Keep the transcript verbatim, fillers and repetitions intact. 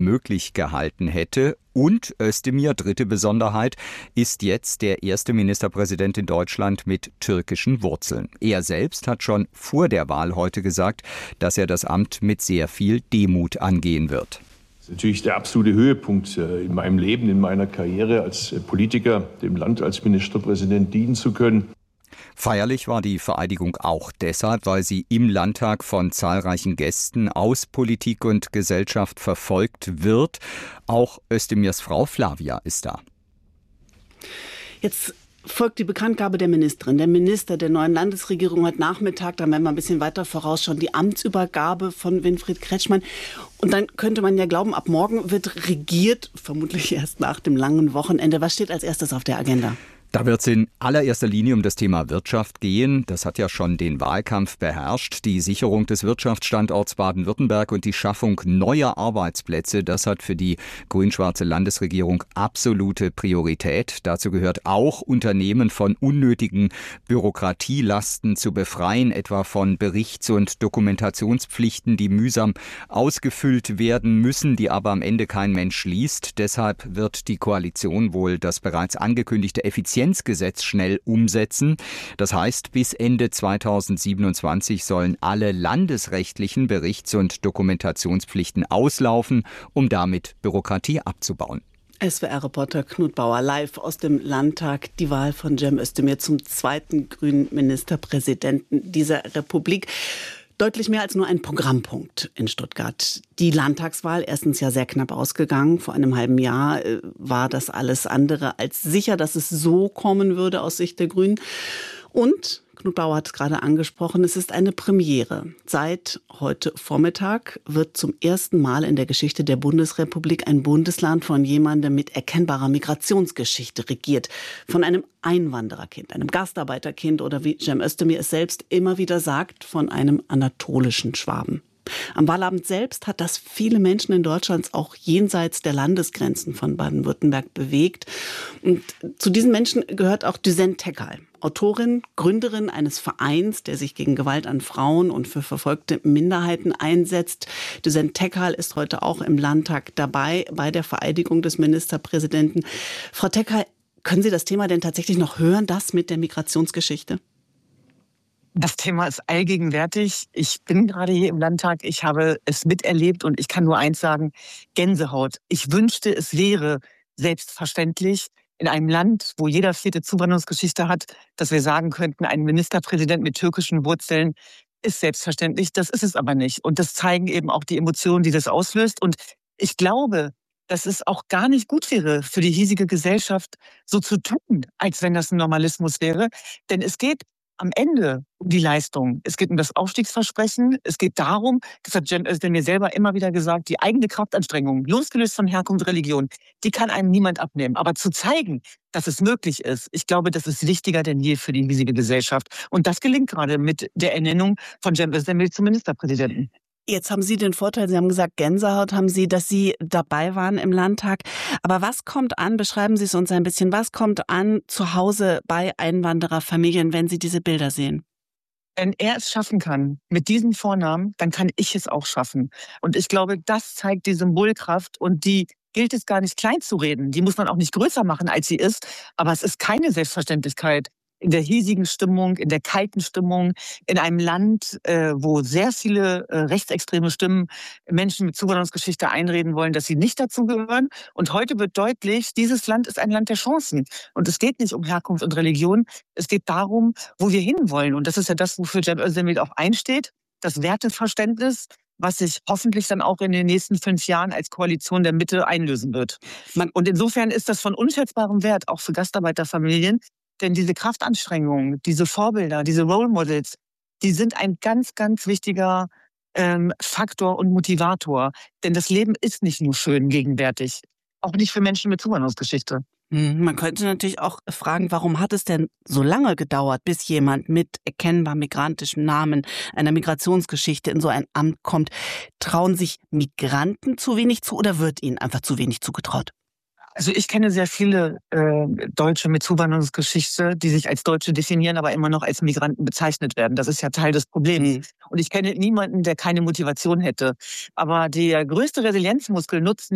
möglich gehalten hätte. Und Özdemir, dritte Besonderheit, ist jetzt der erste Ministerpräsident in Deutschland mit türkischen Wurzeln. Er selbst hat schon vor der Wahl heute gesagt, dass er das Amt mit sehr viel Demut angehen wird. Das ist natürlich der absolute Höhepunkt in meinem Leben, in meiner Karriere als Politiker, dem Land als Ministerpräsident dienen zu können. Feierlich war die Vereidigung auch deshalb, weil sie im Landtag von zahlreichen Gästen aus Politik und Gesellschaft verfolgt wird. Auch Özdemirs Frau Flavia ist da. Jetzt folgt die Bekanntgabe der Ministerin. Der Minister der neuen Landesregierung heute Nachmittag, dann werden wir ein bisschen weiter vorausschauen, die Amtsübergabe von Winfried Kretschmann. Und dann könnte man ja glauben, ab morgen wird regiert, vermutlich erst nach dem langen Wochenende. Was steht als erstes auf der Agenda? Da wird es in allererster Linie um das Thema Wirtschaft gehen. Das hat ja schon den Wahlkampf beherrscht. Die Sicherung des Wirtschaftsstandorts Baden-Württemberg und die Schaffung neuer Arbeitsplätze, das hat für die grün-schwarze Landesregierung absolute Priorität. Dazu gehört auch, Unternehmen von unnötigen Bürokratielasten zu befreien, etwa von Berichts- und Dokumentationspflichten, die mühsam ausgefüllt werden müssen, die aber am Ende kein Mensch liest. Deshalb wird die Koalition wohl das bereits angekündigte Effizienzgesetz schnell umsetzen. Das heißt, bis Ende zweitausendsiebenundzwanzig sollen alle landesrechtlichen Berichts- und Dokumentationspflichten auslaufen, um damit Bürokratie abzubauen. S W R-Reporter Knut Bauer live aus dem Landtag. Die Wahl von Cem Özdemir zum zweiten grünen Ministerpräsidenten dieser Republik. Deutlich mehr als nur ein Programmpunkt in Stuttgart. Die Landtagswahl, erstens ja sehr knapp ausgegangen. Vor einem halben Jahr äh, war das alles andere als sicher, dass es so kommen würde aus Sicht der Grünen. Und, Knut Bauer hat es gerade angesprochen, es ist eine Premiere. Seit heute Vormittag wird zum ersten Mal in der Geschichte der Bundesrepublik ein Bundesland von jemandem mit erkennbarer Migrationsgeschichte regiert. Von einem Einwandererkind, einem Gastarbeiterkind oder wie Cem Özdemir es selbst immer wieder sagt, von einem anatolischen Schwaben. Am Wahlabend selbst hat das viele Menschen in Deutschland auch jenseits der Landesgrenzen von Baden-Württemberg bewegt. Und zu diesen Menschen gehört auch Düsen Tekkal, Autorin, Gründerin eines Vereins, der sich gegen Gewalt an Frauen und für verfolgte Minderheiten einsetzt. Düsen Tekkal ist heute auch im Landtag dabei bei der Vereidigung des Ministerpräsidenten. Frau Tekkal, können Sie das Thema denn tatsächlich noch hören, das mit der Migrationsgeschichte? Das Thema ist allgegenwärtig. Ich bin gerade hier im Landtag. Ich habe es miterlebt und ich kann nur eins sagen, Gänsehaut. Ich wünschte, es wäre selbstverständlich in einem Land, wo jeder vierte Zuwanderungsgeschichte hat, dass wir sagen könnten, ein Ministerpräsident mit türkischen Wurzeln ist selbstverständlich. Das ist es aber nicht. Und das zeigen eben auch die Emotionen, die das auslöst. Und ich glaube, dass es auch gar nicht gut wäre für die hiesige Gesellschaft, so zu tun, als wenn das ein Normalismus wäre. Denn es geht am Ende um die Leistung. Es geht um das Aufstiegsversprechen. Es geht darum, das hat Cem Özdemir selber immer wieder gesagt, die eigene Kraftanstrengung, losgelöst von Herkunft und Religion, die kann einem niemand abnehmen. Aber zu zeigen, dass es möglich ist, ich glaube, das ist wichtiger denn je für die hiesige Gesellschaft. Und das gelingt gerade mit der Ernennung von Cem Özdemir zum Ministerpräsidenten. Jetzt haben Sie den Vorteil, Sie haben gesagt, Gänsehaut haben Sie, dass Sie dabei waren im Landtag. Aber was kommt an, beschreiben Sie es uns ein bisschen, was kommt an zu Hause bei Einwandererfamilien, wenn Sie diese Bilder sehen? Wenn er es schaffen kann, mit diesem Vornamen, dann kann ich es auch schaffen. Und ich glaube, das zeigt die Symbolkraft und die gilt es gar nicht klein zu reden. Die muss man auch nicht größer machen, als sie ist. Aber es ist keine Selbstverständlichkeit, in der hiesigen Stimmung, in der kalten Stimmung, in einem Land, äh, wo sehr viele äh, rechtsextreme Stimmen Menschen mit Zuwanderungsgeschichte einreden wollen, dass sie nicht dazugehören. Und heute wird deutlich, dieses Land ist ein Land der Chancen. Und es geht nicht um Herkunft und Religion, es geht darum, wo wir hinwollen. Und das ist ja das, wofür Cem Özdemir auch einsteht, das Werteverständnis, was sich hoffentlich dann auch in den nächsten fünf Jahren als Koalition der Mitte einlösen wird. Und insofern ist das von unschätzbarem Wert, auch für Gastarbeiterfamilien. Denn diese Kraftanstrengungen, diese Vorbilder, diese Role Models, die sind ein ganz, ganz wichtiger ähm, Faktor und Motivator. Denn das Leben ist nicht nur schön gegenwärtig. Auch nicht für Menschen mit Zuwanderungsgeschichte. Man könnte natürlich auch fragen, warum hat es denn so lange gedauert, bis jemand mit erkennbar migrantischem Namen, einer Migrationsgeschichte in so ein Amt kommt? Trauen sich Migranten zu wenig zu oder wird ihnen einfach zu wenig zugetraut? Also ich kenne sehr viele äh, Deutsche mit Zuwanderungsgeschichte, die sich als Deutsche definieren, aber immer noch als Migranten bezeichnet werden. Das ist ja Teil des Problems. Mhm. Und ich kenne niemanden, der keine Motivation hätte. Aber der größte Resilienzmuskel nutzt